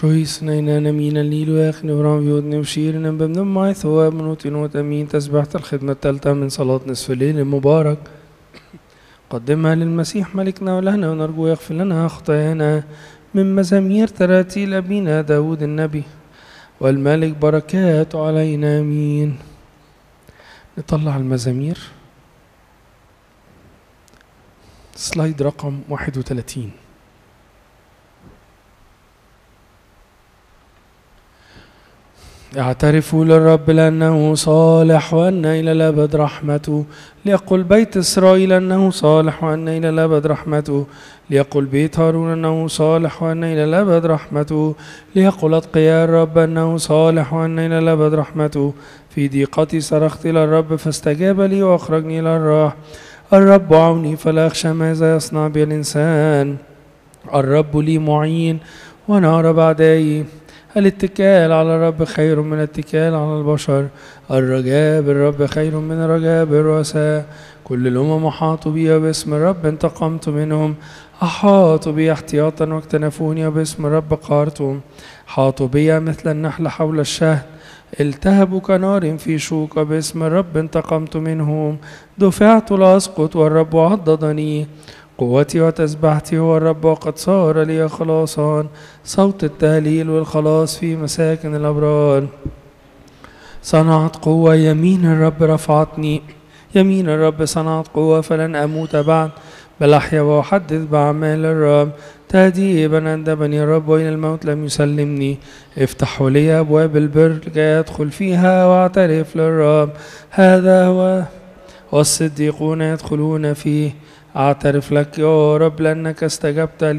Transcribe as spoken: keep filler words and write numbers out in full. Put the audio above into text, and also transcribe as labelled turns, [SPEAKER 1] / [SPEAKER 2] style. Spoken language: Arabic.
[SPEAKER 1] شويسنينا نمينا ليلو ياخن ورام يودني وشيرنا بمن معي ثواب منوتي نوت أمين. تسبحة الخدمة الثالثة من صلاة نصف الليل المبارك قدمها للمسيح ملكنا ولهنا، ونرجو يغفر لنا خطايانا من مزامير تراتيل أبينا داود النبي والملك بركاته علينا آمين. نطلع المزامير سلايد رقم واحد وثلاثين. اعترفوا للرب لأنه صالح وأن إلى الأبد رحمته. ليقل بيت إسرائيل أنه صالح وأن إلى الأبد رحمته. ليقل بيت هارون أنه صالح وأن إلى الأبد رحمته. ليقل أتقياء الرب أنه صالح وأن إلى الأبد رحمته. في ضيقتي صرخت إلى الرب فاستجاب لي وأخرجني إلى الراحة. الرب عوني فلا أخشى ماذا يصنع بي الإنسان. الرب لي معين وأنا أرى أعدائي. الاتكال على الرب خير من الاتكال على البشر. الرجاء بالرب خير من الرجاء بالرؤساء. كل الأمم أحاطوا بي وباسم الرب انتقمت منهم. أحاطوا بي احتياطا واكتنفوني وباسم الرب قهرتهم. حاطوا بي مثل النحل حول الشهد. التهبوا كنار في شوك وباسم الرب انتقمت منهم. دفعت لأسقط والرب عضدني. قوتي وتسبحتي هو الرب وقد صار لي خلاصا. صوت التهليل والخلاص في مساكن الأبرار. صنعت قوة يمين الرب رفعتني. يمين الرب صنعت قوة فلن أموت بعد بل أحيا وأحدث بأعمال الرب. تأديبا أندبني الرب وإلى الموت لم يسلمني. افتحوا لي أبواب البر لكي أدخل فيها وأعترف للرب. هذا هو والصديقون يدخلون فيه. أعترف لك يا رب لأنك استجبت لي.